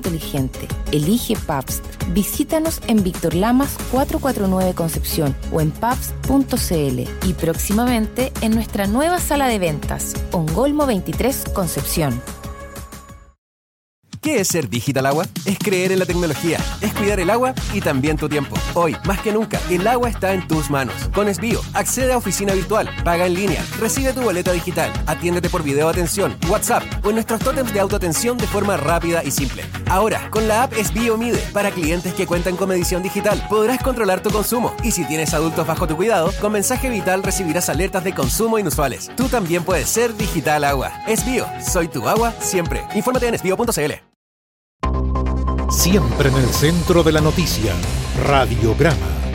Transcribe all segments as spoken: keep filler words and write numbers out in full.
inteligente. Elige Pabst. Visítanos en Víctor Lamas cuatrocientos cuarenta y nueve Concepción o en pabst punto c l y próximamente en nuestra nueva sala de ventas, Ongolmo veintitrés Concepción. ¿Qué es ser Digital Agua? Es creer en la tecnología, es cuidar el agua y también tu tiempo. Hoy, más que nunca, el agua está en tus manos. Con Esbio, accede a oficina virtual, paga en línea, recibe tu boleta digital, atiéndete por video atención, WhatsApp o en nuestros tótems de autoatención de forma rápida y simple. Ahora, con la app Esbio Mide, para clientes que cuentan con medición digital, podrás controlar tu consumo. Y si tienes adultos bajo tu cuidado, con mensaje vital recibirás alertas de consumo inusuales. Tú también puedes ser Digital Agua. Esbio, soy tu agua siempre. Infórmate en esbio punto c l. Siempre en el centro de la noticia, Radiograma.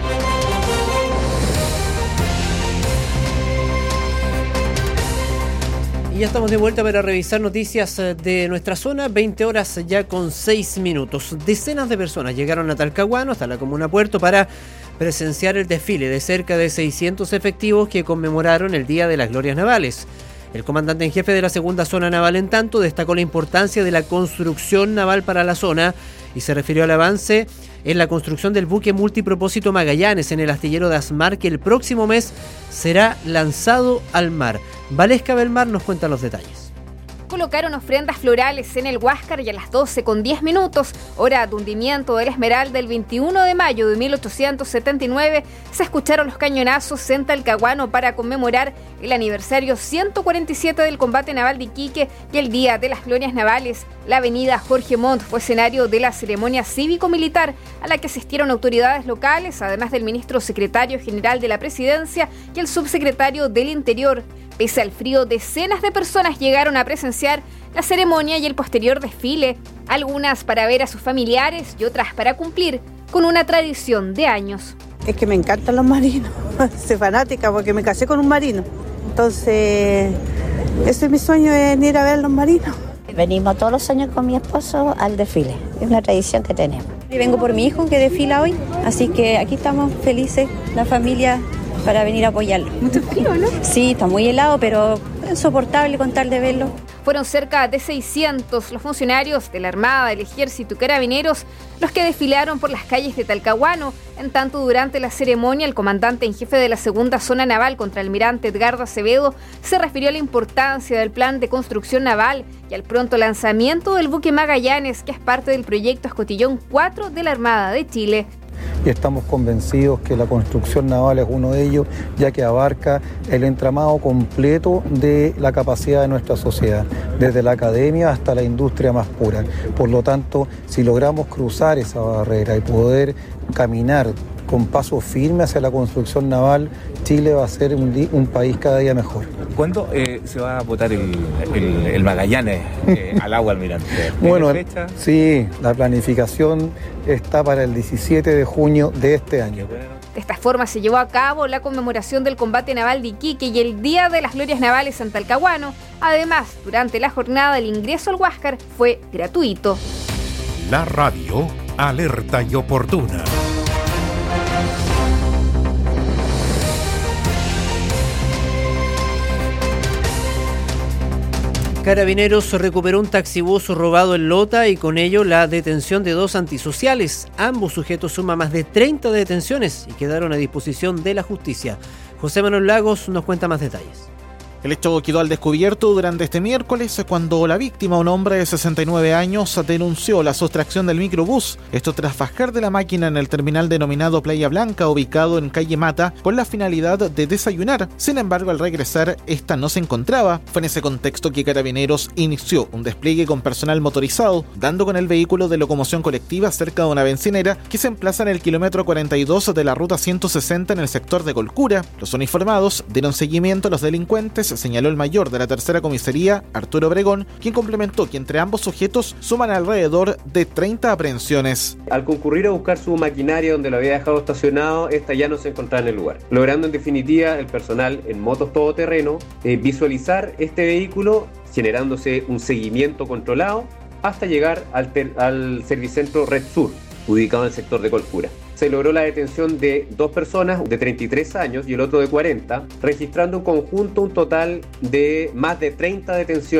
Y ya estamos de vuelta para revisar noticias de nuestra zona, veinte horas ya con seis minutos. Decenas de personas llegaron a Talcahuano, hasta la comuna Puerto, para presenciar el desfile de cerca de seiscientos efectivos que conmemoraron el Día de las Glorias Navales. El comandante en jefe de la segunda zona naval, en tanto, destacó la importancia de la construcción naval para la zona y se refirió al avance en la construcción del buque multipropósito Magallanes en el astillero de Asmar, que el próximo mes será lanzado al mar. Valesca Belmar nos cuenta los detalles. Colocaron ofrendas florales en el Huáscar y a las doce con diez minutos, hora de hundimiento del Esmeralda, el veintiuno de mayo de mil ochocientos setenta y nueve, se escucharon los cañonazos en Talcahuano para conmemorar el aniversario ciento cuarenta y siete del combate naval de Iquique y el Día de las Glorias Navales. La avenida Jorge Montt fue escenario de la ceremonia cívico-militar a la que asistieron autoridades locales, además del ministro secretario general de la Presidencia y el subsecretario del Interior. Pese al frío, decenas de personas llegaron a presenciar la ceremonia y el posterior desfile, algunas para ver a sus familiares y otras para cumplir con una tradición de años. Es que me encantan los marinos, soy fanática porque me casé con un marino, entonces ese es mi sueño, es ir a ver a los marinos. Venimos todos los años con mi esposo al desfile, es una tradición que tenemos. Y vengo por mi hijo que desfila hoy, así que aquí estamos felices, la familia, para venir a apoyarlo. Mucho frío, ¿no? Sí, está muy helado, pero es soportable con tal de verlo. Fueron cerca de seiscientos los funcionarios de la Armada, del Ejército y Carabineros los que desfilaron por las calles de Talcahuano. En tanto, durante la ceremonia, el comandante en jefe de la segunda zona naval, contraalmirante Edgardo Acevedo, se refirió a la importancia del plan de construcción naval y al pronto lanzamiento del buque Magallanes, que es parte del proyecto Escotillón cuatro de la Armada de Chile. Y estamos convencidos que la construcción naval es uno de ellos, ya que abarca el entramado completo de la capacidad de nuestra sociedad, desde la academia hasta la industria más pura. Por lo tanto, si logramos cruzar esa barrera y poder caminar con paso firme hacia la construcción naval, Chile va a ser un, un país cada día mejor. ¿Cuándo eh, se va a botar el, el, el Magallanes eh, al agua, almirante? Bueno, fecha? Sí, la planificación está para el diecisiete de junio de este año. De esta forma se llevó a cabo la conmemoración del combate naval de Iquique y el Día de las Glorias Navales en Talcahuano. Además, durante la jornada, el ingreso al Huáscar fue gratuito. La radio, alerta y oportuna. Carabineros recuperó un taxibús robado en Lota y con ello la detención de dos antisociales. Ambos sujetos suman más de treinta detenciones y quedaron a disposición de la justicia. José Manuel Lagos nos cuenta más detalles. El hecho quedó al descubierto durante este miércoles cuando la víctima, un hombre de sesenta y nueve años, denunció la sustracción del microbús. Esto tras bajar de la máquina en el terminal denominado Playa Blanca, ubicado en calle Mata, con la finalidad de desayunar. Sin embargo, al regresar, esta no se encontraba. Fue en ese contexto que Carabineros inició un despliegue con personal motorizado, dando con el vehículo de locomoción colectiva cerca de una bencinera que se emplaza en el kilómetro cuarenta y dos de la ruta ciento sesenta en el sector de Colcura. Los uniformados dieron seguimiento a los delincuentes, señaló el mayor de la tercera comisaría, Arturo Obregón, quien complementó que entre ambos sujetos suman alrededor de treinta aprehensiones. Al concurrir a buscar su maquinaria donde lo había dejado estacionado, esta ya no se encontraba en el lugar, logrando en definitiva el personal en motos todoterreno eh, visualizar este vehículo, generándose un seguimiento controlado hasta llegar al, ter- al Servicentro Red Sur, ubicado en el sector de Colcura. Se logró la detención de dos personas de treinta y tres años y el otro de cuarenta, registrando en conjunto un total de más de treinta detenciones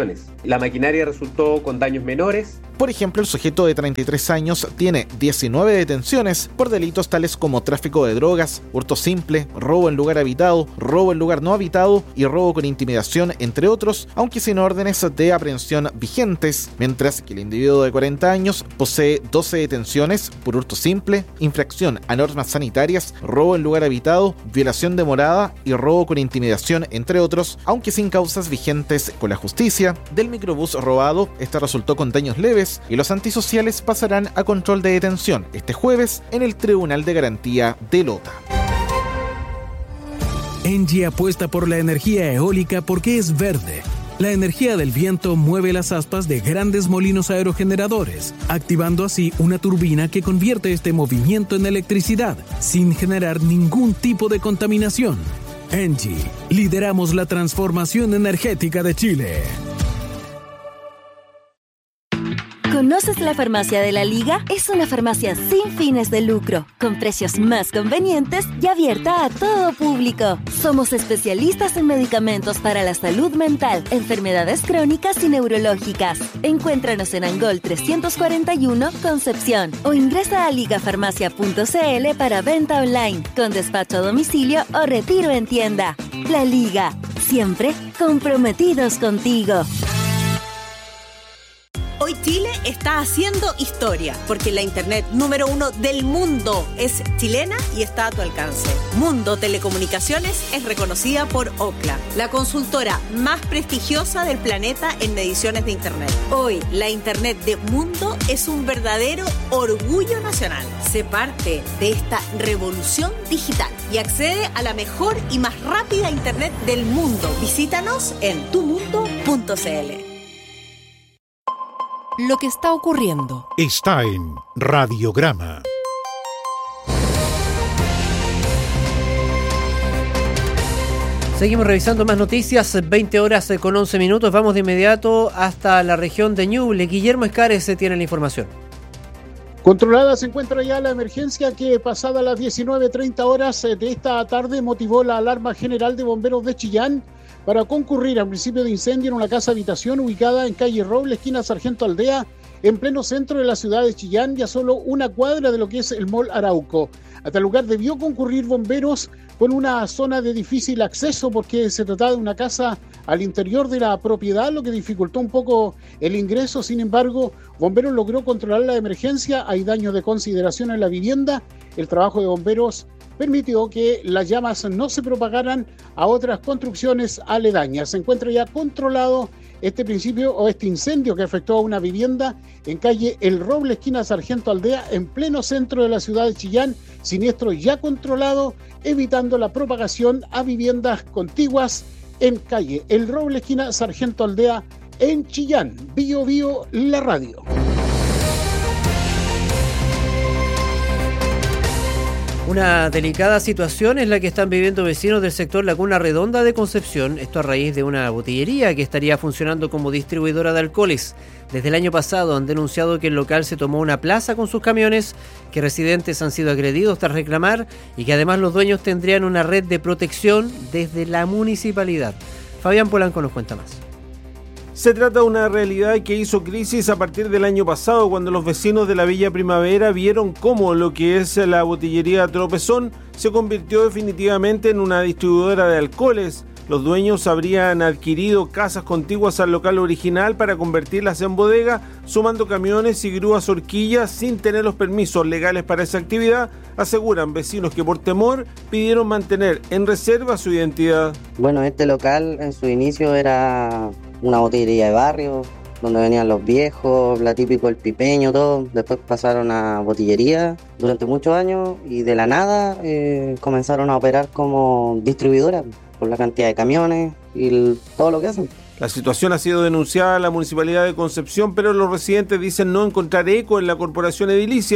La maquinaria resultó con daños menores. Por ejemplo, el sujeto de treinta y tres años tiene diecinueve detenciones por delitos tales como tráfico de drogas, hurto simple, robo en lugar habitado, robo en lugar no habitado y robo con intimidación, entre otros, aunque sin órdenes de aprehensión vigentes, mientras que el individuo de cuarenta años posee doce detenciones por hurto simple, infracción a normas sanitarias, robo en lugar habitado, violación de morada y robo con intimidación, entre otros, aunque sin causas vigentes con la justicia. Del microbús robado, este resultó con daños leves y los antisociales pasarán a control de detención este jueves en el Tribunal de Garantía de Lota. Engie apuesta por la energía eólica porque es verde. La energía del viento mueve las aspas de grandes molinos aerogeneradores, activando así una turbina que convierte este movimiento en electricidad, sin generar ningún tipo de contaminación. Engie, lideramos la transformación energética de Chile. ¿Conoces la Farmacia de la Liga? Es una farmacia sin fines de lucro, con precios más convenientes y abierta a todo público. Somos especialistas en medicamentos para la salud mental, enfermedades crónicas y neurológicas. Encuéntranos en Angol trescientos cuarenta y uno, Concepción, o ingresa a ligafarmacia punto c l para venta online, con despacho a domicilio o retiro en tienda. La Liga, siempre comprometidos contigo. Hoy Chile está haciendo historia, porque la internet número uno del mundo es chilena y está a tu alcance. Mundo Telecomunicaciones es reconocida por Ookla, la consultora más prestigiosa del planeta en mediciones de internet. Hoy, la internet de Mundo es un verdadero orgullo nacional. Sé parte de esta revolución digital y accede a la mejor y más rápida internet del mundo. Visítanos en tu mundo punto c l. Lo que está ocurriendo está en Radiograma. Seguimos revisando más noticias, veinte horas con once minutos. Vamos de inmediato hasta la región de Ñuble. Guillermo Escares tiene la información. Controlada se encuentra ya la emergencia que pasada las diecinueve treinta horas de esta tarde motivó la alarma general de bomberos de Chillán para concurrir al principio de incendio en una casa habitación ubicada en calle Roble, esquina Sargento Aldea, en pleno centro de la ciudad de Chillán, y a solo una cuadra de lo que es el Mall Arauco. Hasta el lugar debió concurrir bomberos con una zona de difícil acceso porque se trataba de una casa al interior de la propiedad, lo que dificultó un poco el ingreso. Sin embargo, bomberos logró controlar la emergencia. Hay daños de consideración en la vivienda. El trabajo de bomberos permitió que las llamas no se propagaran a otras construcciones aledañas. Se encuentra ya controlado este principio o este incendio que afectó a una vivienda en calle El Roble, esquina Sargento Aldea, en pleno centro de la ciudad de Chillán. Siniestro ya controlado, evitando la propagación a viviendas contiguas en calle El Roble, esquina Sargento Aldea, en Chillán. Bio Bio, la radio. Una delicada situación es la que están viviendo vecinos del sector Laguna Redonda de Concepción, esto a raíz de una botillería que estaría funcionando como distribuidora de alcoholes. Desde el año pasado han denunciado que el local se tomó una plaza con sus camiones, que residentes han sido agredidos tras reclamar y que además los dueños tendrían una red de protección desde la municipalidad. Fabián Polanco nos cuenta más. Se trata de una realidad que hizo crisis a partir del año pasado, cuando los vecinos de la Villa Primavera vieron cómo lo que es la botillería Tropezón se convirtió definitivamente en una distribuidora de alcoholes. Los dueños habrían adquirido casas contiguas al local original para convertirlas en bodega, sumando camiones y grúas horquillas sin tener los permisos legales para esa actividad. Aseguran vecinos que por temor pidieron mantener en reserva su identidad. Bueno, este local en su inicio era una botillería de barrio, donde venían los viejos, la típico el pipeño, todo. Después pasaron a botillería durante muchos años y de la nada eh, comenzaron a operar como distribuidora por la cantidad de camiones y el, todo lo que hacen. La situación ha sido denunciada a la Municipalidad de Concepción, pero los residentes dicen no encontrar eco en la corporación edilicia.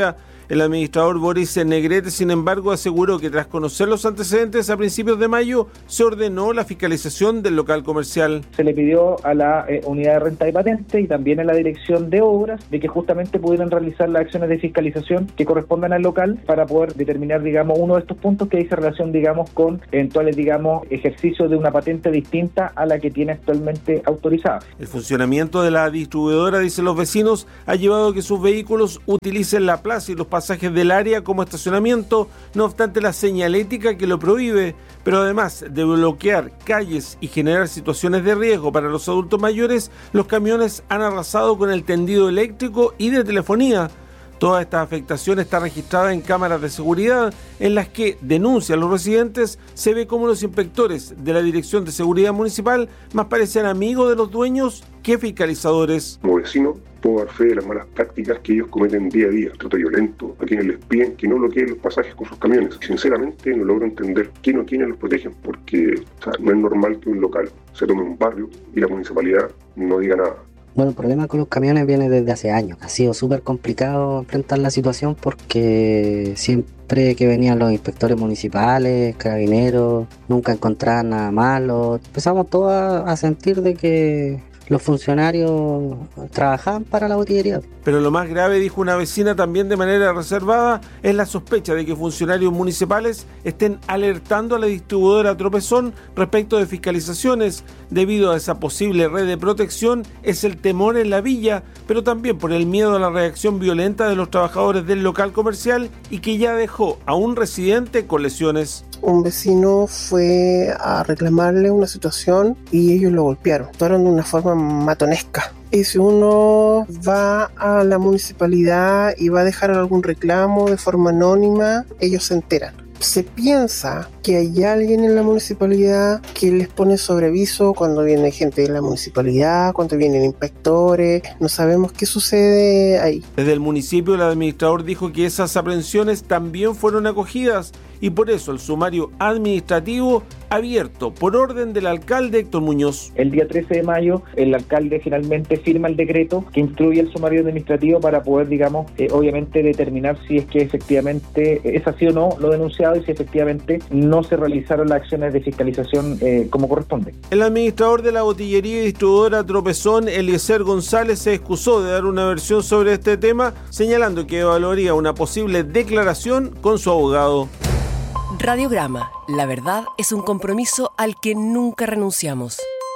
El administrador Boris Negrete, sin embargo, aseguró que tras conocer los antecedentes a principios de mayo, se ordenó la fiscalización del local comercial. Se le pidió a la eh, unidad de renta y patente y también a la dirección de obras de que justamente pudieran realizar las acciones de fiscalización que correspondan al local para poder determinar, digamos, uno de estos puntos que dice relación, digamos, con eventuales, digamos, ejercicios de una patente distinta a la que tiene actualmente autorizada. El funcionamiento de la distribuidora, dicen los vecinos, ha llevado a que sus vehículos utilicen la plaza y los pasajes del área como estacionamiento, no obstante la señalética que lo prohíbe, pero además de bloquear calles y generar situaciones de riesgo para los adultos mayores, los camiones han arrasado con el tendido eléctrico y de telefonía. Toda esta afectación está registrada en cámaras de seguridad en las que, denuncian los residentes, se ve como los inspectores de la Dirección de Seguridad Municipal más parecen amigos de los dueños que fiscalizadores. Como vecino, puedo dar fe de las malas prácticas que ellos cometen día a día, trato violento, a quienes les piden que no bloqueen los pasajes con sus camiones. Sinceramente no logro entender quién o quiénes los protegen, porque o sea, no es normal que un local se tome un barrio y la municipalidad no diga nada. Bueno, el problema con los camiones viene desde hace años. Ha sido súper complicado enfrentar la situación porque siempre que venían los inspectores municipales, carabineros, nunca encontraban nada malo. Empezamos todos a, a sentir de que los funcionarios trabajaban para la botillería. Pero lo más grave, dijo una vecina también de manera reservada, es la sospecha de que funcionarios municipales estén alertando a la distribuidora Tropezón respecto de fiscalizaciones. Debido a esa posible red de protección, es el temor en la villa, pero también por el miedo a la reacción violenta de los trabajadores del local comercial y que ya dejó a un residente con lesiones. Un vecino fue a reclamarle una situación y ellos lo golpearon. Actuaron de una forma matonesca. Y si uno va a la municipalidad y va a dejar algún reclamo de forma anónima, ellos se enteran. Se piensa que hay alguien en la municipalidad que les pone sobre aviso cuando viene gente de la municipalidad, cuando vienen inspectores. No sabemos qué sucede ahí. Desde el municipio, el administrador dijo que esas aprehensiones también fueron acogidas y por eso el sumario administrativo abierto por orden del alcalde Héctor Muñoz. El día trece de mayo el alcalde finalmente firma el decreto que instruye el sumario administrativo para poder, digamos, eh, obviamente determinar si es que efectivamente es así o no lo denunciado y si efectivamente no se realizaron las acciones de fiscalización eh, como corresponde. El administrador de la botillería y distribuidora Tropezón, Eliezer González, se excusó de dar una versión sobre este tema, señalando que evaluaría una posible declaración con su abogado. Radiograma, la verdad es un compromiso al que nunca renunciamos.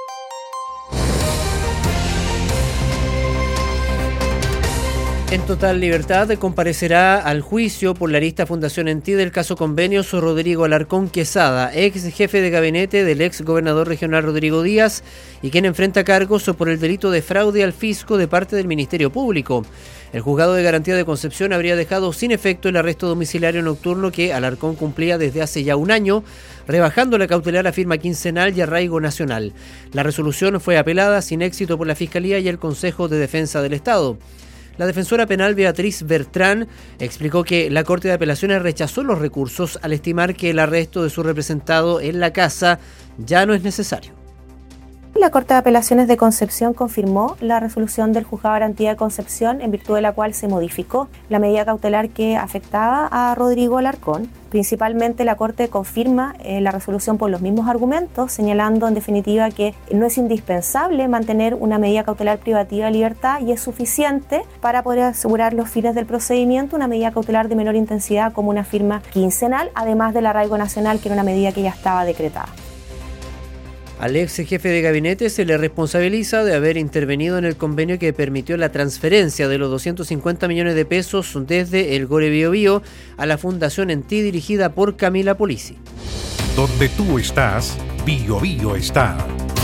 En total libertad comparecerá al juicio por la lista Fundación Enti del caso Convenios Rodrigo Alarcón Quesada, ex jefe de gabinete del ex gobernador regional Rodrigo Díaz y quien enfrenta cargos por el delito de fraude al fisco de parte del Ministerio Público. El juzgado de garantía de Concepción habría dejado sin efecto el arresto domiciliario nocturno que Alarcón cumplía desde hace ya un año, rebajando la cautelar a firma quincenal y arraigo nacional. La resolución fue apelada sin éxito por la Fiscalía y el Consejo de Defensa del Estado. La defensora penal Beatriz Bertrán explicó que la Corte de Apelaciones rechazó los recursos al estimar que el arresto de su representado en la casa ya no es necesario. La Corte de Apelaciones de Concepción confirmó la resolución del Juzgado de Garantía de Concepción, en virtud de la cual se modificó la medida cautelar que afectaba a Rodrigo Alarcón. Principalmente la Corte confirma eh, la resolución por los mismos argumentos, señalando en definitiva que no es indispensable mantener una medida cautelar privativa de libertad y es suficiente para poder asegurar los fines del procedimiento una medida cautelar de menor intensidad como una firma quincenal, además del arraigo nacional, que era una medida que ya estaba decretada. Al ex jefe de gabinete se le responsabiliza de haber intervenido en el convenio que permitió la transferencia de los doscientos cincuenta millones de pesos desde el Gore Bio Bio a la Fundación Enti dirigida por Camila Polisi. Donde tú estás, Bio Bio está.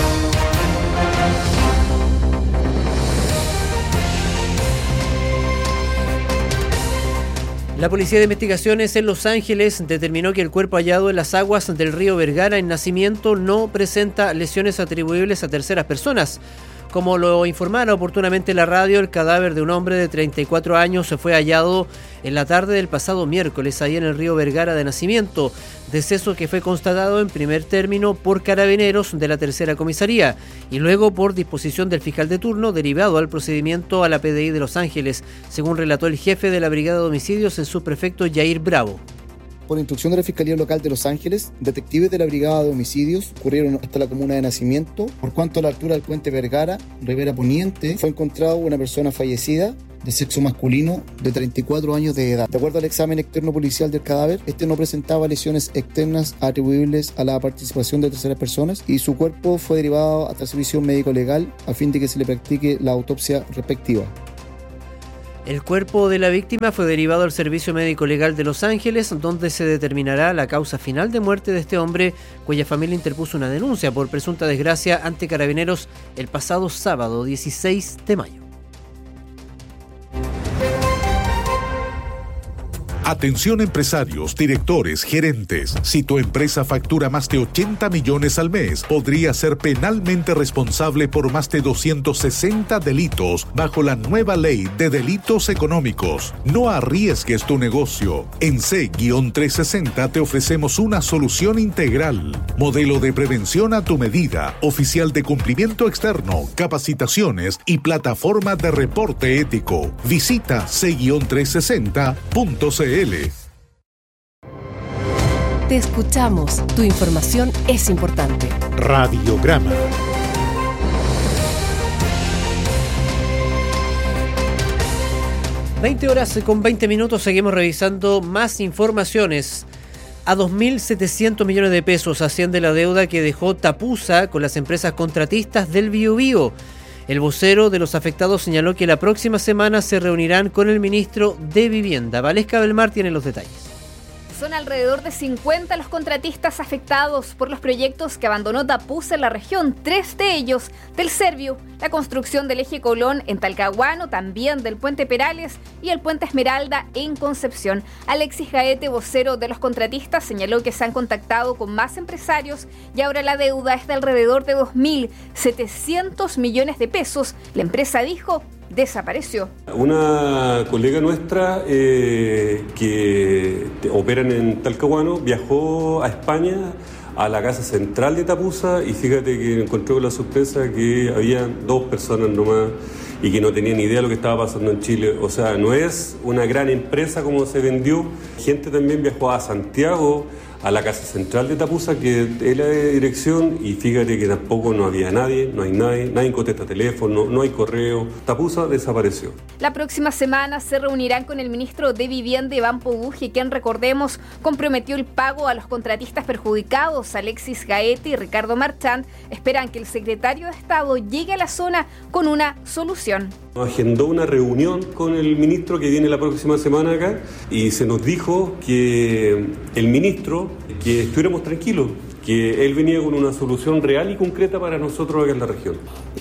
La Policía de Investigaciones en Los Ángeles determinó que el cuerpo hallado en las aguas del río Vergara en Nacimiento no presenta lesiones atribuibles a terceras personas. Como lo informara oportunamente la radio, el cadáver de un hombre de treinta y cuatro años se fue hallado en la tarde del pasado miércoles ahí en el río Vergara de Nacimiento, deceso que fue constatado en primer término por carabineros de la tercera comisaría y luego por disposición del fiscal de turno derivado al procedimiento a la P D I de Los Ángeles, según relató el jefe de la Brigada de Homicidios, el subprefecto Yair Bravo. Por instrucción de la Fiscalía Local de Los Ángeles, detectives de la Brigada de Homicidios corrieron hasta la comuna de Nacimiento. Por cuanto a la altura del puente Vergara, Rivera Poniente, fue encontrado una persona fallecida de sexo masculino de treinta y cuatro años de edad. De acuerdo al examen externo policial del cadáver, este no presentaba lesiones externas atribuibles a la participación de terceras personas y su cuerpo fue derivado hasta el servicio médico legal a fin de que se le practique la autopsia respectiva. El cuerpo de la víctima fue derivado al Servicio Médico Legal de Los Ángeles, donde se determinará la causa final de muerte de este hombre, cuya familia interpuso una denuncia por presunta desgracia ante Carabineros el pasado sábado dieciséis de mayo. Atención empresarios, directores, gerentes. Si tu empresa factura más de ochenta millones al mes, podría ser penalmente responsable por más de doscientos sesenta delitos bajo la nueva ley de delitos económicos. No arriesgues tu negocio. En C trescientos sesenta te ofrecemos una solución integral. Modelo de prevención a tu medida, oficial de cumplimiento externo, capacitaciones y plataforma de reporte ético. Visita C trescientos sesenta punto c l. Te escuchamos. Tu información es importante. Radiograma. veinte horas con veinte minutos, seguimos revisando más informaciones. A dos mil setecientos millones de pesos asciende la deuda que dejó Tapusa con las empresas contratistas del Biobío. El vocero de los afectados señaló que la próxima semana se reunirán con el ministro de Vivienda. Valesca Belmar tiene los detalles. Son alrededor de cincuenta los contratistas afectados por los proyectos que abandonó Tapusa en la región, tres de ellos del Servio, la construcción del eje Colón en Talcahuano, también del puente Perales y el puente Esmeralda en Concepción. Alexis Gaete, vocero de los contratistas, señaló que se han contactado con más empresarios y ahora la deuda es de alrededor de dos mil setecientos millones de pesos. La empresa dijo desapareció. Una colega nuestra eh, que opera en Talcahuano viajó a España, a la casa central de Tapusa, y fíjate que encontró la sorpresa que había dos personas nomás y que no tenían idea de lo que estaba pasando en Chile. O sea, no es una gran empresa como se vendió. Gente también viajó a Santiago, a la casa central de Tapusa, que es la dirección, y fíjate que tampoco no había nadie, no hay nadie, nadie contesta teléfono, no hay correo. Tapusa desapareció. La próxima semana se reunirán con el ministro de Vivienda, Iván Poguje, quien, recordemos, comprometió el pago a los contratistas perjudicados. Alexis Gaete y Ricardo Marchand esperan que el secretario de Estado llegue a la zona con una solución. Agendó una reunión con el ministro que viene la próxima semana acá y se nos dijo que el ministro, que estuviéramos tranquilos, que él venía con una solución real y concreta para nosotros acá en la región.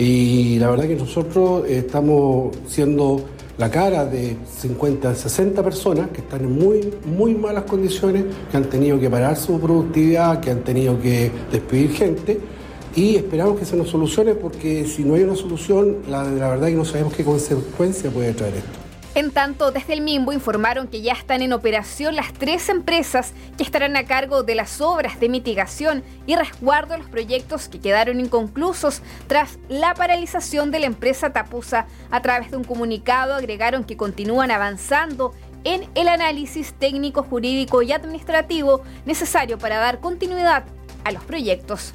Y la verdad que nosotros estamos siendo la cara de cincuenta, sesenta personas que están en muy, muy malas condiciones, que han tenido que parar su productividad, que han tenido que despedir gente. Y esperamos que se nos solucione, porque si no hay una solución, la, la verdad es que no sabemos qué consecuencia puede traer esto. En tanto, desde el Minbo informaron que ya están en operación las tres empresas que estarán a cargo de las obras de mitigación y resguardo de los proyectos que quedaron inconclusos tras la paralización de la empresa Tapusa. A través de un comunicado agregaron que continúan avanzando en el análisis técnico, jurídico y administrativo necesario para dar continuidad a los proyectos.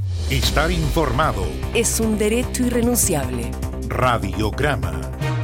Estar informado es un derecho irrenunciable. Radiograma.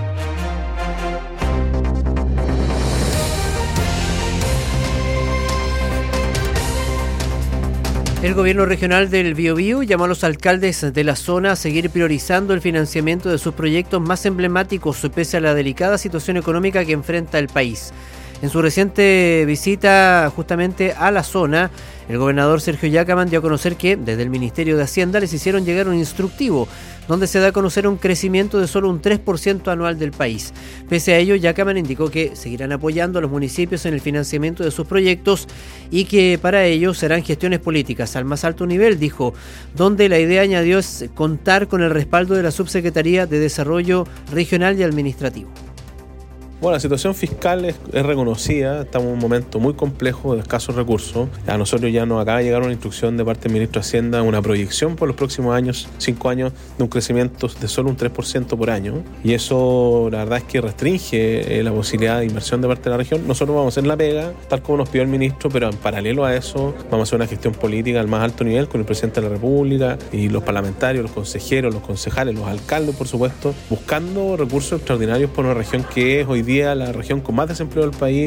El gobierno regional del Biobío llamó a los alcaldes de la zona a seguir priorizando el financiamiento de sus proyectos más emblemáticos pese a la delicada situación económica que enfrenta el país. En su reciente visita justamente a la zona, el gobernador Sergio Yacamán dio a conocer que desde el Ministerio de Hacienda les hicieron llegar un instructivo donde se da a conocer un crecimiento de solo un tres por ciento anual del país. Pese a ello, Yacamán indicó que seguirán apoyando a los municipios en el financiamiento de sus proyectos y que para ello serán gestiones políticas al más alto nivel, dijo, donde la idea, añadió, es contar con el respaldo de la Subsecretaría de Desarrollo Regional y Administrativo. Bueno, la situación fiscal es, es reconocida, estamos en un momento muy complejo de escasos recursos. A nosotros ya nos acaba de llegar una instrucción de parte del Ministro de Hacienda, una proyección por los próximos años, cinco años, de un crecimiento de solo un tres por ciento por año. Y eso, la verdad es que restringe eh, la posibilidad de inversión de parte de la región. Nosotros vamos a hacer la pega, tal como nos pidió el Ministro, pero en paralelo a eso vamos a hacer una gestión política al más alto nivel con el Presidente de la República y los parlamentarios, los consejeros, los concejales, los alcaldes, por supuesto, buscando recursos extraordinarios por una región que es hoy día la región con más desempleo del país.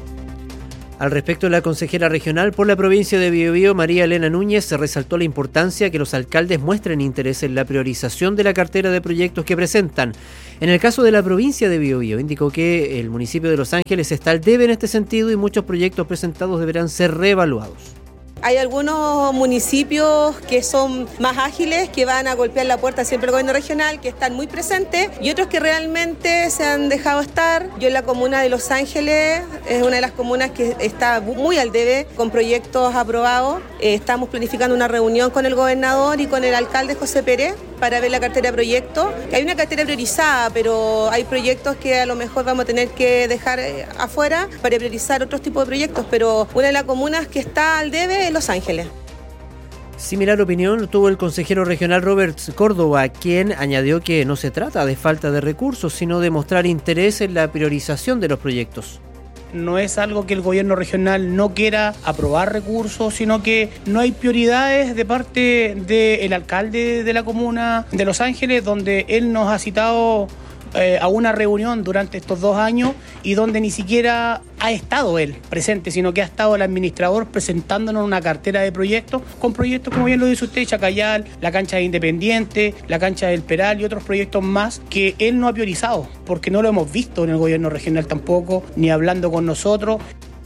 Al respecto, la consejera regional por la provincia de Biobío, María Elena Núñez, resaltó la importancia que los alcaldes muestren interés en la priorización de la cartera de proyectos que presentan. En el caso de la provincia de Biobío, indicó que el municipio de Los Ángeles está al debe en este sentido y muchos proyectos presentados deberán ser reevaluados. Hay algunos municipios que son más ágiles, que van a golpear la puerta siempre al gobierno regional, que están muy presentes, y otros que realmente se han dejado estar. Yo en la comuna de Los Ángeles es una de las comunas que está muy al debe con proyectos aprobados. Eh, estamos planificando una reunión con el gobernador y con el alcalde José Pérez para ver la cartera de proyectos. Hay una cartera priorizada, pero hay proyectos que a lo mejor vamos a tener que dejar afuera para priorizar otros tipos de proyectos, pero una de las comunas que está al debe es Los Ángeles. Similar opinión tuvo el consejero regional Robert Córdoba, quien añadió que no se trata de falta de recursos, sino de mostrar interés en la priorización de los proyectos. No es algo que el gobierno regional no quiera aprobar recursos, sino que no hay prioridades de parte del alcalde de la comuna de Los Ángeles, donde él nos ha citado eh, a una reunión durante estos dos años y donde ni siquiera ha estado él presente, sino que ha estado el administrador presentándonos una cartera de proyectos, con proyectos, como bien lo dice usted, Chacayal, la cancha de Independiente, la cancha del Peral y otros proyectos más que él no ha priorizado, porque no lo hemos visto en el gobierno regional tampoco, ni hablando con nosotros.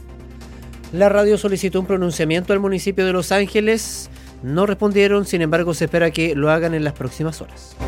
La radio solicitó un pronunciamiento al municipio de Los Ángeles, no respondieron, sin embargo se espera que lo hagan en las próximas horas.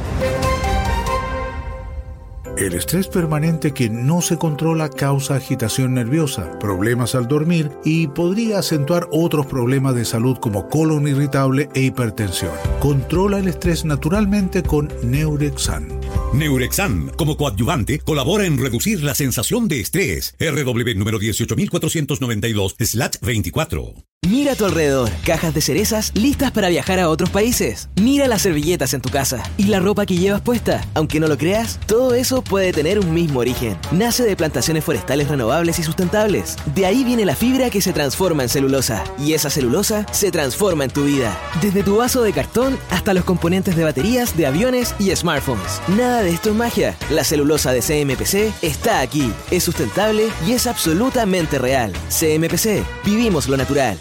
El estrés permanente que no se controla causa agitación nerviosa, problemas al dormir y podría acentuar otros problemas de salud como colon irritable e hipertensión. Controla el estrés naturalmente con Neurexan. Neurexan, como coadyuvante, colabora en reducir la sensación de estrés. R W número dieciocho mil cuatrocientos noventa y dos slash veinticuatro. Mira a tu alrededor, cajas de cerezas listas para viajar a otros países. Mira las servilletas en tu casa y la ropa que llevas puesta. Aunque no lo creas, todo eso puede tener un mismo origen. Nace de plantaciones forestales renovables y sustentables. De ahí viene la fibra que se transforma en celulosa. Y esa celulosa se transforma en tu vida. Desde tu vaso de cartón hasta los componentes de baterías, de aviones y smartphones. Nada de esto es magia. La celulosa de C M P C está aquí. Es sustentable y es absolutamente real. C M P C. Vivimos lo natural.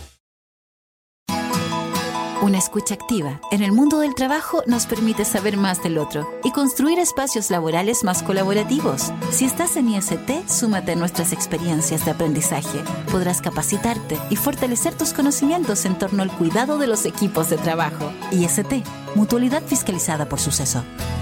Una escucha activa en el mundo del trabajo nos permite saber más del otro y construir espacios laborales más colaborativos. Si estás en I S T, súmate a nuestras experiencias de aprendizaje. Podrás capacitarte y fortalecer tus conocimientos en torno al cuidado de los equipos de trabajo. I S T, mutualidad fiscalizada por Suceso.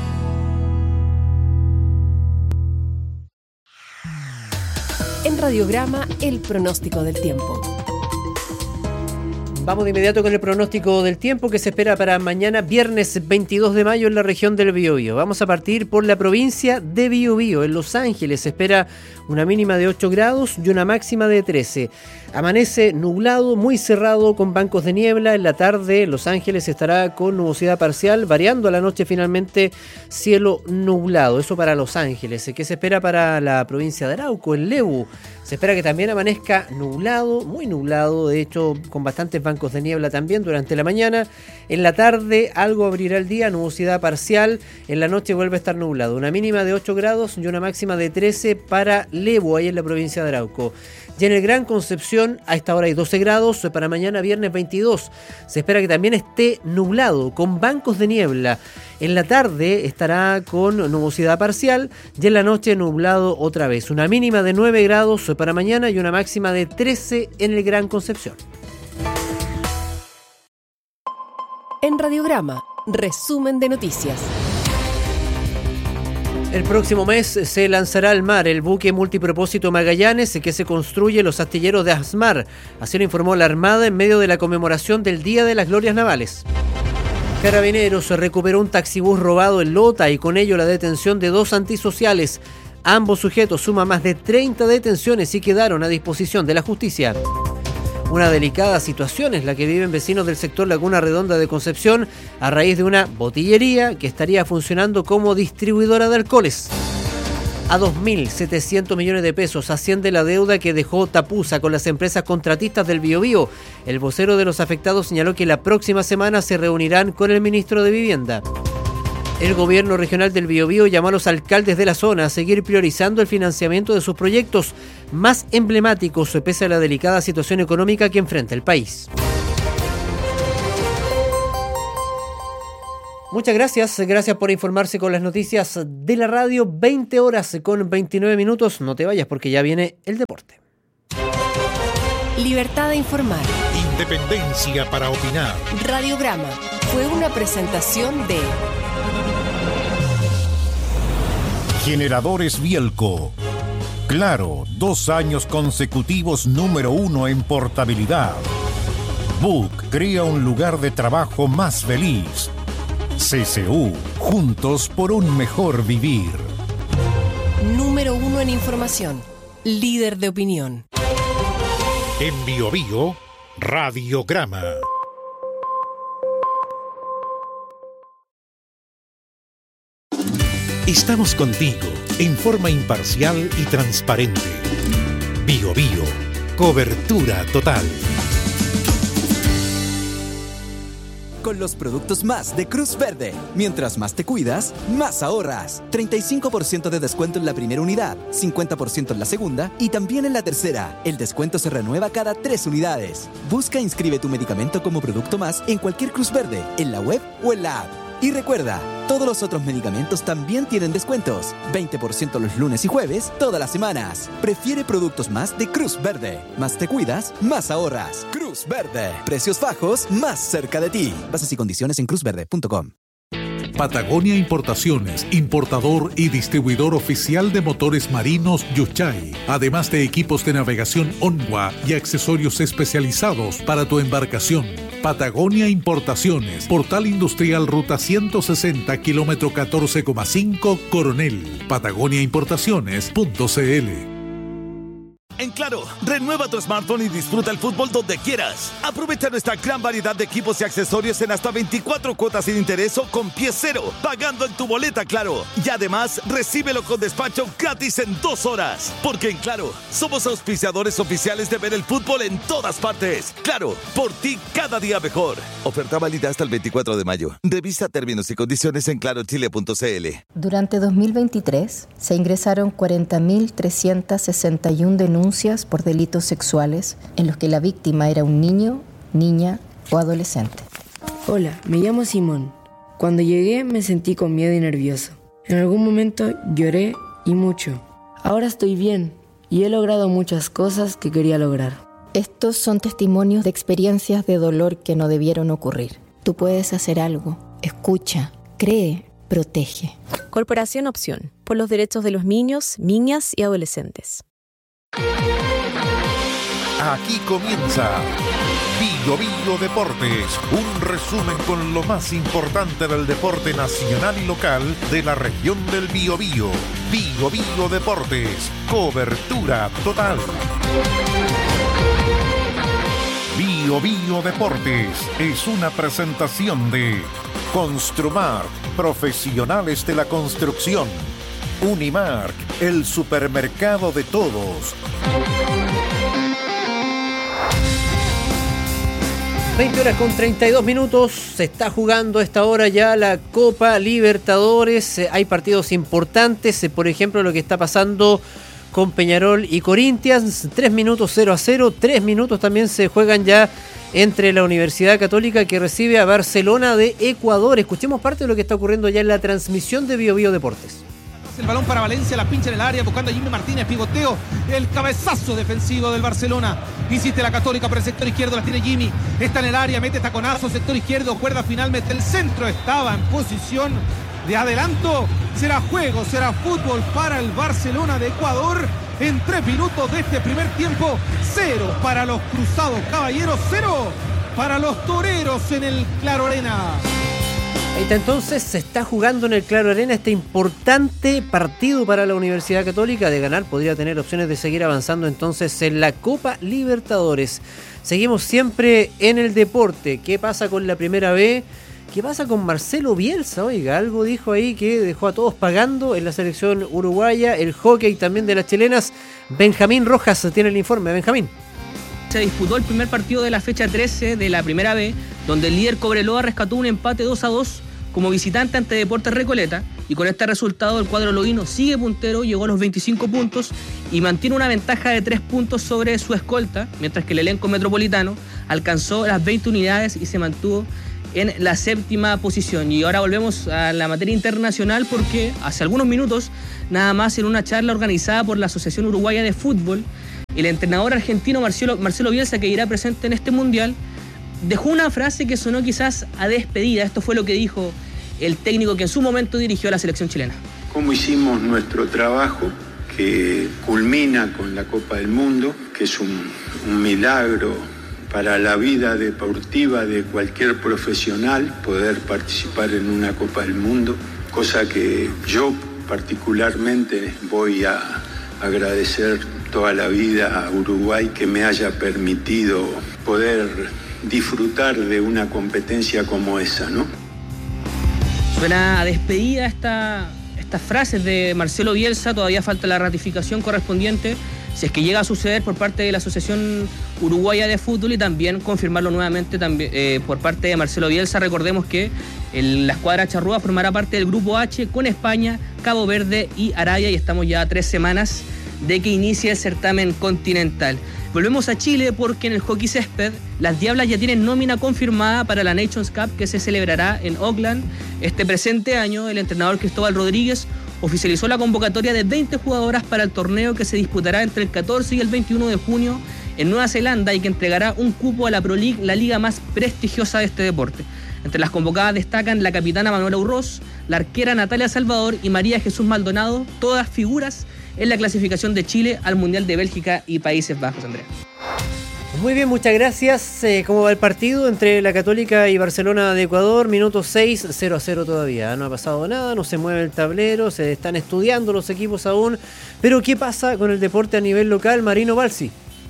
En Radiograma, el pronóstico del tiempo. Vamos de inmediato con el pronóstico del tiempo que se espera para mañana, viernes veintidós de mayo, en la región del Biobío. Vamos a partir por la provincia de Biobío. En Los Ángeles se espera una mínima de ocho grados y una máxima de trece. Amanece nublado, muy cerrado, con bancos de niebla. En la tarde, Los Ángeles estará con nubosidad parcial, variando a la noche finalmente cielo nublado. Eso para Los Ángeles. ¿Qué se espera para la provincia de Arauco, en Lebu? Se espera que también amanezca nublado, muy nublado, de hecho, con bastantes bancos bancos de niebla también durante la mañana. En la tarde algo abrirá el día, nubosidad parcial. En la noche vuelve a estar nublado. Una mínima de ocho grados y una máxima de trece para Levo, ahí en la provincia de Arauco. Y en el Gran Concepción a esta hora hay doce grados, para mañana viernes veintidós. Se espera que también esté nublado, con bancos de niebla. En la tarde estará con nubosidad parcial y en la noche nublado otra vez. Una mínima de nueve grados para mañana y una máxima de trece en el Gran Concepción. En Radiograma, resumen de noticias. El próximo mes se lanzará al mar el buque multipropósito Magallanes que se construye en los astilleros de Asmar. Así lo informó la Armada en medio de la conmemoración del Día de las Glorias Navales. Carabineros recuperó un taxibús robado en Lota y con ello la detención de dos antisociales. Ambos sujetos suman más de treinta detenciones y quedaron a disposición de la justicia. Una delicada situación es la que viven vecinos del sector Laguna Redonda de Concepción a raíz de una botillería que estaría funcionando como distribuidora de alcoholes. A dos mil setecientos millones de pesos asciende la deuda que dejó Tapusa con las empresas contratistas del Biobío. El vocero de los afectados señaló que la próxima semana se reunirán con el ministro de Vivienda. El gobierno regional del Biobío llamó a los alcaldes de la zona a seguir priorizando el financiamiento de sus proyectos más emblemáticos pese a la delicada situación económica que enfrenta el país. Muchas gracias, gracias por informarse con las noticias de la radio. veinte horas con veintinueve minutos, no te vayas porque ya viene el deporte. Libertad de informar. Independencia para opinar. Radiograma fue una presentación de Generadores Bielco. Claro, dos años consecutivos número uno en portabilidad. Book crea un lugar de trabajo más feliz. C C U, juntos por un mejor vivir. Número uno en información, líder de opinión. En Bio Bio, Radiograma. Estamos contigo en forma imparcial y transparente. Bio Bio, cobertura total. Con los productos más de Cruz Verde. Mientras más te cuidas, más ahorras. treinta y cinco por ciento de descuento en la primera unidad, cincuenta por ciento en la segunda y también en la tercera. El descuento se renueva cada tres unidades. Busca e inscribe tu medicamento como producto más en cualquier Cruz Verde, en la web o en la app. Y recuerda, todos los otros medicamentos también tienen descuentos. veinte por ciento los lunes y jueves, todas las semanas. Prefiere productos más de Cruz Verde. Más te cuidas, más ahorras. Cruz Verde. Precios bajos, más cerca de ti. Bases y condiciones en cruz verde punto com. Patagonia Importaciones, importador y distribuidor oficial de motores marinos Yuchay, además de equipos de navegación Onwa y accesorios especializados para tu embarcación. Patagonia Importaciones, Portal Industrial Ruta ciento sesenta, kilómetro catorce coma cinco, Coronel. Patagonia Importaciones punto c l. En Claro, renueva tu smartphone y disfruta el fútbol donde quieras. Aprovecha nuestra gran variedad de equipos y accesorios en hasta veinticuatro cuotas sin interés o con pie cero, pagando en tu boleta Claro. Y además, recíbelo con despacho gratis en dos horas. Porque en Claro, somos auspiciadores oficiales de ver el fútbol en todas partes. Claro, por ti cada día mejor. Oferta válida hasta el veinticuatro de mayo. Revisa términos y condiciones en claro chile punto c l. Durante dos mil veintitrés se ingresaron cuarenta mil trescientas sesenta y una denuncias por delitos sexuales en los que la víctima era un niño, niña o adolescente. Hola, me llamo Simón. Cuando llegué me sentí con miedo y nervioso. En algún momento lloré y mucho. Ahora estoy bien y he logrado muchas cosas que quería lograr. Estos son testimonios de experiencias de dolor que no debieron ocurrir. Tú puedes hacer algo. Escucha, cree, protege. Corporación Opción, por los derechos de los niños, niñas y adolescentes. Aquí comienza Bio Bio Deportes, un resumen con lo más importante del deporte nacional y local de la región del Biobío. Bio Bio Deportes, cobertura total. Bio Bio Deportes es una presentación de Construmark, profesionales de la construcción. Unimark, el supermercado de todos. veinte horas con treinta y dos minutos, se está jugando a esta hora ya la Copa Libertadores, eh, hay partidos importantes, eh, por ejemplo lo que está pasando con Peñarol y Corinthians, tres minutos cero a cero, tres minutos también se juegan ya entre la Universidad Católica que recibe a Barcelona de Ecuador. Escuchemos parte de lo que está ocurriendo ya en la transmisión de Bio Bio Deportes. El balón para Valencia, la pincha en el área, buscando a Jimmy Martínez, pivoteo, el cabezazo defensivo del Barcelona. Insiste la Católica por el sector izquierdo, la tiene Jimmy, está en el área, mete taconazo, sector izquierdo, cuerda final, mete el centro, estaba en posición de adelanto. Será juego, será fútbol para el Barcelona de Ecuador. En tres minutos de este primer tiempo, cero para los Cruzados Caballeros, cero para los Toreros en el Claro Arena. Ahí está, entonces se está jugando en el Claro Arena este importante partido para la Universidad Católica. De ganar podría tener opciones de seguir avanzando entonces en la Copa Libertadores. Seguimos siempre en el deporte. ¿Qué pasa con la Primera B? ¿Qué pasa con Marcelo Bielsa? Oiga, algo dijo ahí que dejó a todos pagando en la selección uruguaya, el hockey también de las chilenas. Benjamín Rojas tiene el informe. Benjamín. Se disputó el primer partido de la fecha trece de la Primera B, donde el líder Cobreloa rescató un empate dos a dos como visitante ante Deportes Recoleta, y con este resultado el cuadro loíno sigue puntero, llegó a los veinticinco puntos y mantiene una ventaja de tres puntos sobre su escolta, mientras que el elenco metropolitano alcanzó las veinte unidades y se mantuvo en la séptima posición. Y ahora volvemos a la materia internacional porque hace algunos minutos, nada más en una charla organizada por la Asociación Uruguaya de Fútbol, el entrenador argentino Marcelo, Marcelo Bielsa, que irá presente en este mundial, dejó una frase que sonó quizás a despedida. Esto fue lo que dijo el técnico que en su momento dirigió a la selección chilena. ¿Cómo hicimos nuestro trabajo que culmina con la Copa del Mundo, que es un, un milagro para la vida deportiva de cualquier profesional poder participar en una Copa del Mundo, cosa que yo particularmente voy a agradecer toda la vida a Uruguay que me haya permitido poder disfrutar de una competencia como esa, ¿no? Suena a despedida esta, estas frases de Marcelo Bielsa. Todavía falta la ratificación correspondiente, si es que llega a suceder por parte de la Asociación Uruguaya de Fútbol, y también confirmarlo nuevamente también, eh, por parte de Marcelo Bielsa. Recordemos que el, la escuadra charrúa formará parte del Grupo H con España, Cabo Verde y Arabia, y estamos ya a tres semanas de que inicie el certamen continental. Volvemos a Chile porque en el hockey césped las Diablas ya tienen nómina confirmada para la Nations Cup que se celebrará en Auckland este presente año. El entrenador Cristóbal Rodríguez oficializó la convocatoria de veinte jugadoras para el torneo que se disputará entre el catorce y el veintiuno de junio en Nueva Zelanda y que entregará un cupo a la Pro League, la liga más prestigiosa de este deporte. Entre las convocadas destacan la capitana Manuela Urroz, la arquera Natalia Salvador y María Jesús Maldonado, todas figuras en la clasificación de Chile al Mundial de Bélgica y Países Bajos, Andrea. Muy bien, muchas gracias. Eh, ¿Cómo va el partido entre la Católica y Barcelona de Ecuador? Minuto seis, cero a cero todavía. No ha pasado nada, no se mueve el tablero, se están estudiando los equipos aún. Pero ¿qué pasa con el deporte a nivel local? Marino Balsi.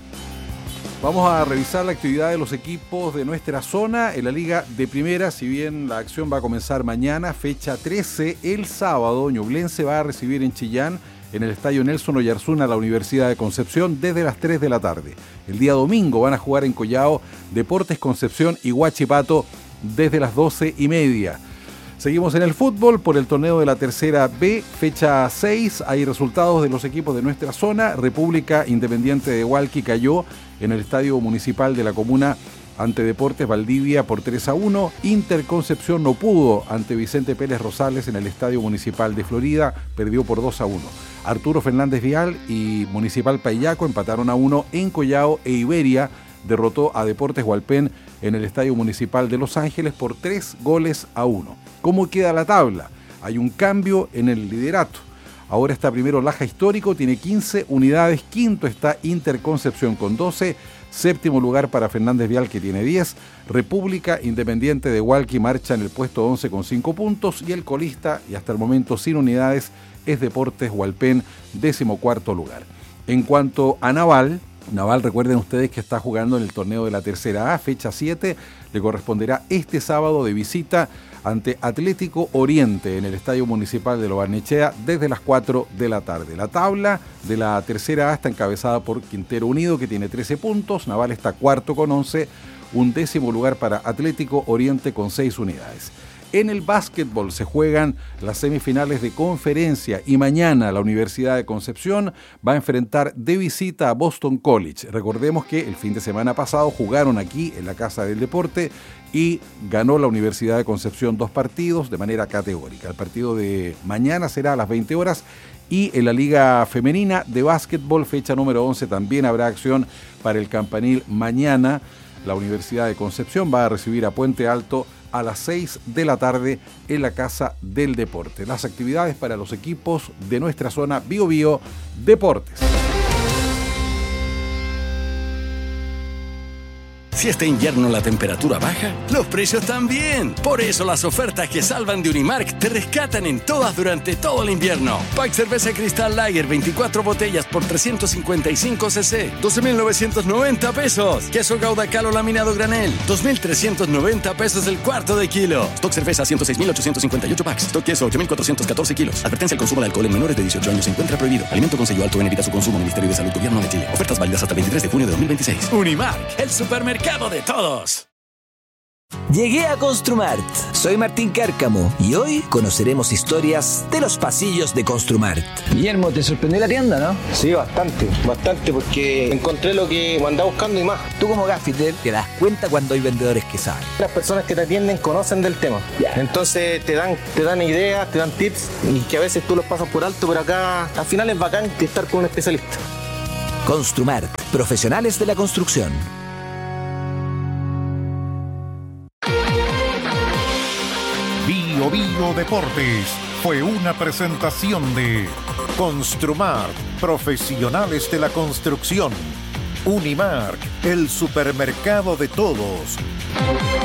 Vamos a revisar la actividad de los equipos de nuestra zona en la Liga de Primera. Si bien la acción va a comenzar mañana, fecha trece, el sábado, Ñublense va a recibir en Chillán, en el Estadio Nelson Oyarzún, a la Universidad de Concepción desde las tres de la tarde. El día domingo van a jugar en Collao Deportes Concepción y Huachipato desde las doce y media. Seguimos en el fútbol por el torneo de la Tercera B, fecha seis. Hay resultados de los equipos de nuestra zona. República Independiente de Hualqui cayó en el Estadio Municipal de la comuna ante Deportes Valdivia por tres a uno. Interconcepción no pudo ante Vicente Pérez Rosales en el Estadio Municipal de Florida, perdió por dos a uno. Arturo Fernández Vial y Municipal Payaco empataron a uno en Collao, e Iberia derrotó a Deportes Hualpén en el Estadio Municipal de Los Ángeles por tres goles a uno. ¿Cómo queda la tabla? Hay un cambio en el liderato. Ahora está primero Laja Histórico, tiene quince unidades. Quinto está Interconcepción con doce. Séptimo lugar para Fernández Vial, que tiene diez. República Independiente de Hualqui marcha en el puesto once con cinco puntos. Y el colista, y hasta el momento sin unidades, es Deportes Hualpén, décimo cuarto lugar. En cuanto a Naval, Naval, recuerden ustedes que está jugando en el torneo de la Tercera A, fecha siete, le corresponderá este sábado de visita ante Atlético Oriente en el Estadio Municipal de Lo Barnechea desde las cuatro de la tarde. La tabla de la Tercera A está encabezada por Quintero Unido, que tiene trece puntos, Naval está cuarto con once, un décimo lugar para Atlético Oriente con seis unidades. En el básquetbol se juegan las semifinales de conferencia y mañana la Universidad de Concepción va a enfrentar de visita a Boston College. Recordemos que el fin de semana pasado jugaron aquí en la Casa del Deporte y ganó la Universidad de Concepción dos partidos de manera categórica. El partido de mañana será a las veinte horas y en la Liga Femenina de Básquetbol, fecha número once, también habrá acción para el campanil mañana. La Universidad de Concepción va a recibir a Puente Alto a las seis de la tarde en la Casa del Deporte. Las actividades para los equipos de nuestra zona Bio Bio Deportes. Si este invierno la temperatura baja, los precios también. Por eso las ofertas que salvan de Unimark te rescatan en todas durante todo el invierno. Pack cerveza Cristal Lager, veinticuatro botellas por trescientos cincuenta y cinco cc, doce mil novecientos noventa pesos. Queso Gouda Calo laminado granel, dos mil trescientos noventa pesos el cuarto de kilo. Stock cerveza ciento seis mil ochocientos cincuenta y ocho packs. Stock queso ocho mil cuatrocientos catorce kilos. Advertencia: el consumo de alcohol en menores de dieciocho años se encuentra prohibido. Alimento con sello alto en evita su consumo. Ministerio de Salud, Gobierno de Chile. Ofertas válidas hasta el veintitrés de junio de dos mil veintiséis. Unimark, el supermercado de todos. Llegué a Construmart. Soy Martín Cárcamo y hoy conoceremos historias de los pasillos de Construmart. Guillermo, ¿te sorprendió la tienda, no? Sí, bastante, bastante, porque encontré lo que andaba buscando y más. Tú como gaffiter te das cuenta cuando hay vendedores que saben. Las personas que te atienden conocen del tema. Yeah. Entonces te dan, te dan ideas, te dan tips y que a veces tú los pasas por alto, pero acá al final es bacán estar con un especialista. Construmart, profesionales de la construcción. Bio Bio Deportes fue una presentación de Construmart, profesionales de la construcción. Unimark, el supermercado de todos.